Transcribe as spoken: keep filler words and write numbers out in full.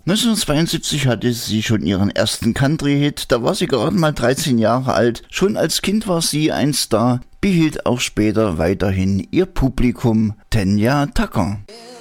neunzehnhundertzweiundsiebzig hatte sie schon ihren ersten Country-Hit, da war sie gerade mal dreizehn Jahre alt. Schon als Kind war sie ein Star, behielt auch später weiterhin ihr Publikum. Tanya Tucker.